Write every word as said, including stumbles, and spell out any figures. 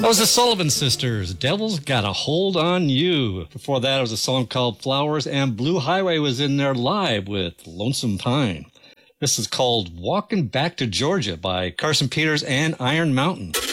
That was the Sullivan Sisters. Devil's Got a Hold on You. Before that, it was a song called Flowers, and Blue Highway was in there live with Lonesome Pine. This is called Walking Back to Georgia by Carson Peters and Iron Mountain.